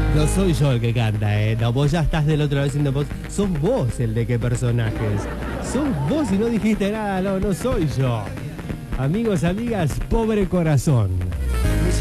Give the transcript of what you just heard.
No soy yo el que canta, No, vos ya estás del otro lado diciendo vos. Sos vos el de qué personajes. Sos vos y no dijiste nada, no soy yo. Amigos, amigas, pobre corazón.